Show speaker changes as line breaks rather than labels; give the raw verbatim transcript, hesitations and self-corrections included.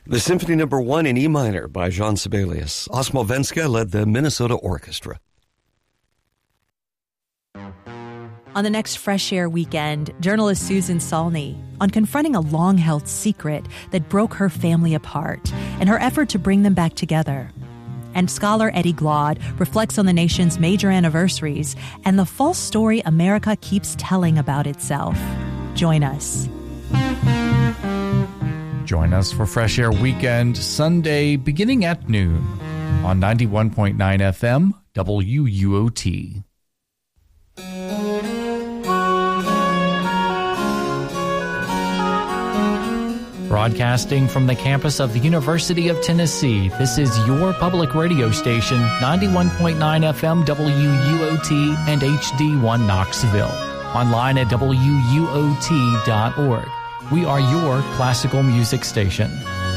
The Symphony Number One in E minor by Jean Sibelius. Osmo Venska led the Minnesota Orchestra.
On the next Fresh Air weekend, journalist Susan Salney on confronting a long-held secret that broke her family apart and her effort to bring them back together. And scholar Eddie Glaude reflects on the nation's major anniversaries and the false story America keeps telling about itself. Join us.
Join us for Fresh Air Weekend, Sunday, beginning at noon on ninety-one point nine F M, W U O T. Broadcasting from the campus of the University of Tennessee, this is your public radio station, ninety-one point nine F M, W U O T, and H D one Knoxville. Online at W U O T dot org. We are your classical music station.